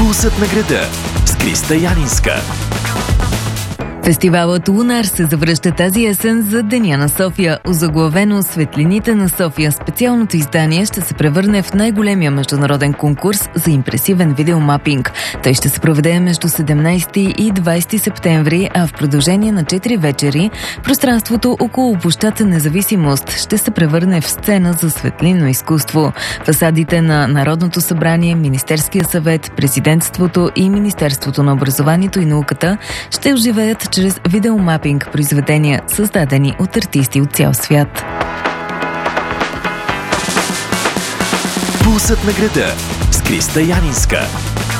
Пулсът на града с Криста Янинска. Фестивалът Лунар се завръща тази есен за Деня на София. Озаглавено Светлините на София, специалното издание ще се превърне в най-големия международен конкурс за импресивен видеомапинг. Той ще се проведе между 17 и 20 септември, а в продължение на 4 вечери пространството около площадта Независимост ще се превърне в сцена за светлинно изкуство. Фасадите на Народното събрание, Министерския съвет, Президентството и Министерството на образованието и науката ще оживеят чрез видеомапинг произведения, създадени от артисти от цял свят. Пулсът на града с Криста Янинска.